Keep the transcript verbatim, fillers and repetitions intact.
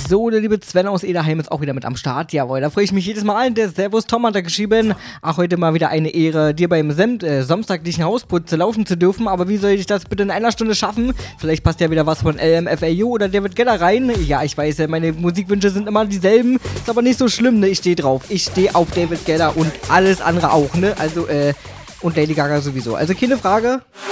So, der liebe Sven aus Ederheim ist auch wieder mit am Start. Jawohl, da freue ich mich jedes Mal ein. Der Servus Tom hat da geschrieben. Ach, heute mal wieder eine Ehre, dir beim Sem äh, samstaglichen Hausputze laufen zu dürfen. Aber wie soll ich das bitte in einer Stunde schaffen? Vielleicht passt ja wieder was von L M F A U oder David Guetta rein. Ja, ich weiß, meine Musikwünsche sind immer dieselben. Ist aber nicht so schlimm, ne? Ich stehe drauf. Ich stehe auf David Guetta und alles andere auch, ne? Also, äh, und Lady Gaga sowieso. Also keine Frage.